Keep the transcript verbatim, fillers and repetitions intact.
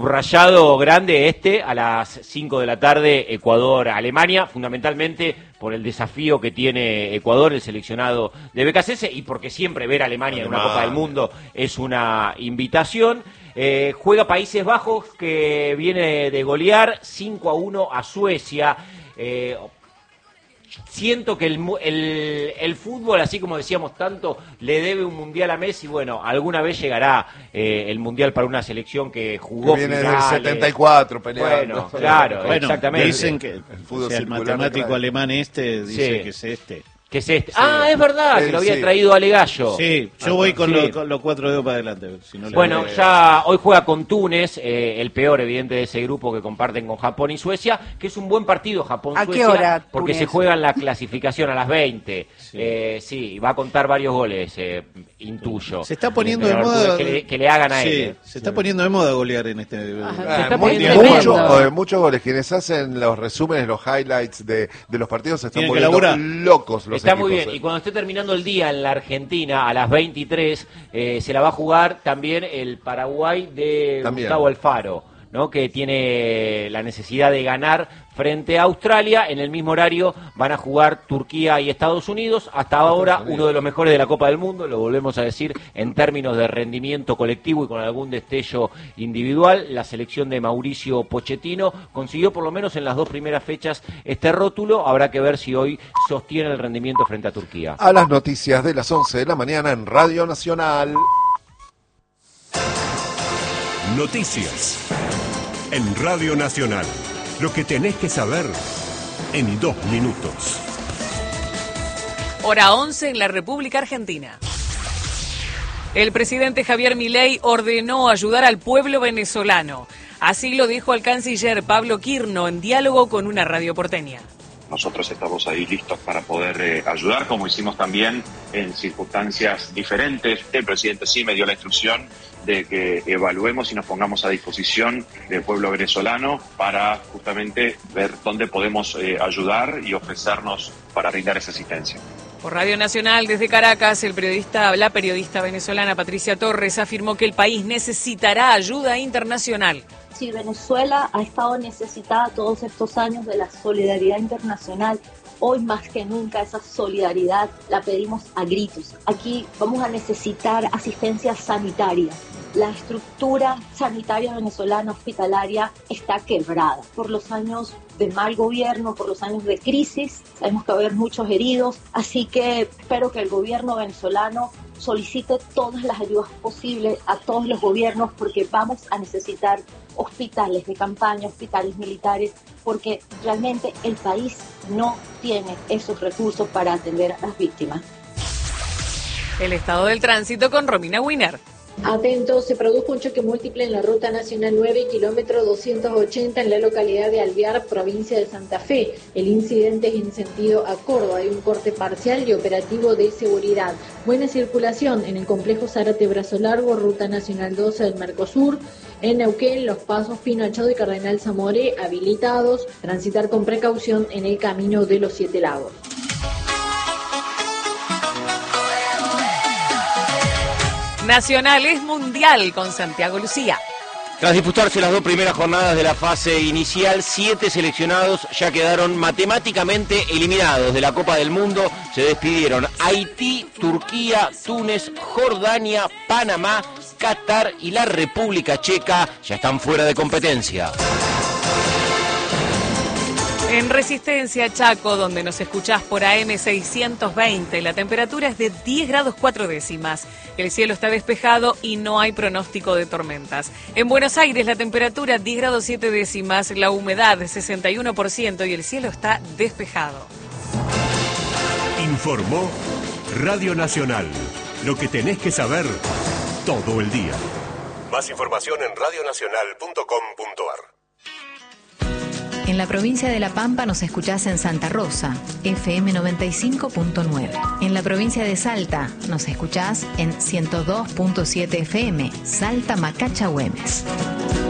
Rayado grande este a las cinco de la tarde, Ecuador-Alemania, fundamentalmente por el desafío que tiene Ecuador, el seleccionado de B K C S, y porque siempre ver a Alemania, Alemania en una Copa del Mundo es una invitación. Eh, juega Países Bajos, que viene de golear cinco a uno a Suecia. Eh, Siento que el, el, el fútbol, así como decíamos tanto, le debe un mundial a Messi. Bueno, alguna vez llegará eh, el mundial para una selección que jugó que viene finales. del setenta y cuatro peleando. Bueno, claro, bueno, exactamente. Dicen que el, fútbol o sea, el matemático claro. alemán este dice sí. que es este. Que es este. Sí. Ah, es verdad, sí, que lo había sí. traído Ale Gallo. Sí, yo ah, voy con, sí. los, con los cuatro dedos para adelante. Si no bueno, le... ya hoy juega con Túnez, eh, el peor evidente de ese grupo que comparten con Japón y Suecia, que es un buen partido Japón-Suecia. ¿A qué hora? Porque Túnez? Se juega en la clasificación a las veinte. Sí, eh, sí va a contar varios goles, eh, intuyo. Se está poniendo de moda... Que le, que le hagan a sí, él. Se está poniendo de moda golear en este... Ajá, se está poniendo mucho, muchos goles. Quienes hacen los resúmenes, los highlights de, de los partidos se están Tienen volviendo locos los Está equipos, muy bien, eh. y cuando esté terminando el día en la Argentina a las veintitrés, eh, se la va a jugar también el Paraguay de también. Gustavo Alfaro, ¿no? Que tiene la necesidad de ganar frente a Australia. En el mismo horario van a jugar Turquía y Estados Unidos. Hasta ahora uno de los mejores de la Copa del Mundo, lo volvemos a decir, en términos de rendimiento colectivo y con algún destello individual. La selección de Mauricio Pochettino consiguió por lo menos en las dos primeras fechas este rótulo. Habrá que ver si hoy sostiene el rendimiento frente a Turquía. A las noticias de las once de la mañana en Radio Nacional. Noticias en Radio Nacional. Lo que tenés que saber en dos minutos. Hora once en la República Argentina. El presidente Javier Milei ordenó ayudar al pueblo venezolano. Así lo dijo el canciller Pablo Quirno en diálogo con una radio porteña. Nosotros estamos ahí listos para poder eh, ayudar, como hicimos también en circunstancias diferentes. El presidente sí me dio la instrucción de que evaluemos y nos pongamos a disposición del pueblo venezolano para justamente ver dónde podemos eh, ayudar y ofrecernos para brindar esa asistencia. Por Radio Nacional, desde Caracas, el periodista, la periodista venezolana Patricia Torres afirmó que el país necesitará ayuda internacional. Sí, Venezuela ha estado necesitada todos estos años de la solidaridad internacional. Hoy más que nunca esa solidaridad la pedimos a gritos. Aquí vamos a necesitar asistencia sanitaria. La estructura sanitaria venezolana hospitalaria está quebrada por los años de mal gobierno, por los años de crisis. Sabemos que va a haber muchos heridos, así que espero que el gobierno venezolano solicite todas las ayudas posibles a todos los gobiernos, porque vamos a necesitar hospitales de campaña, hospitales militares, porque realmente el país no tiene esos recursos para atender a las víctimas. El estado del tránsito con Romina Wiener. Atentos, se produjo un choque múltiple en la Ruta Nacional nueve, kilómetro doscientos ochenta, en la localidad de Alvear, provincia de Santa Fe. El incidente es en sentido a Córdoba. Hay un corte parcial y operativo de seguridad. Buena circulación en el complejo Zárate Brazo Largo, Ruta Nacional doce del Mercosur. En Neuquén, los pasos Pino Achado y Cardenal Zamoré habilitados. Transitar con precaución en el camino de los Siete Lagos. Nacional es mundial con Santiago Lucía. Tras disputarse las dos primeras jornadas de la fase inicial, siete seleccionados ya quedaron matemáticamente eliminados de la Copa del Mundo. Se despidieron Haití, Turquía, Túnez, Jordania, Panamá, Qatar y la República Checa. Ya están fuera de competencia. En Resistencia Chaco, donde nos escuchás por A M seiscientos veinte, la temperatura es de diez grados cuatro décimas. El cielo está despejado y no hay pronóstico de tormentas. En Buenos Aires la temperatura diez grados siete décimas, la humedad sesenta y uno por ciento y el cielo está despejado. Informó Radio Nacional. Lo que tenés que saber todo el día. Más información en radio nacional punto com punto ar. En la provincia de La Pampa nos escuchás en Santa Rosa, F M noventa y cinco punto nueve. En la provincia de Salta nos escuchás en ciento dos punto siete F M, Salta Macacha Güemes.